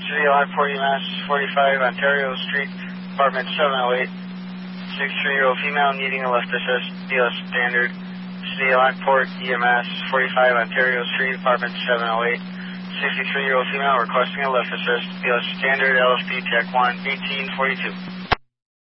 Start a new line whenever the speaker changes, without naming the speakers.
City of Lockport EMS 45 Ontario Street, apartment 708. 63-year-old female needing a lift assist, BLS standard. City of Lockport EMS 45 Ontario Street, apartment 708. 63-year-old female requesting a lift assist, BLS standard, LFP Tech 1, 1842.